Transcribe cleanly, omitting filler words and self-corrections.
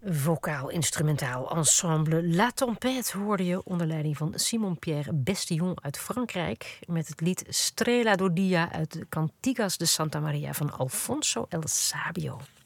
Vocaal-instrumentaal ensemble La Tempête hoorde je onder leiding van Simon-Pierre Bestillon uit Frankrijk met het lied Strela do Dia uit de Cantigas de Santa Maria van Alfonso El Sabio.